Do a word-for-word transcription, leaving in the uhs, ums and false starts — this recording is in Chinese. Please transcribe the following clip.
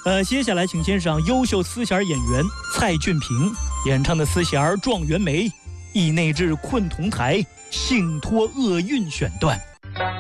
呃，接下来请欣赏优秀丝弦演员蔡俊平演唱的丝弦《状元梅》，意内至困铜台，幸托厄运选段。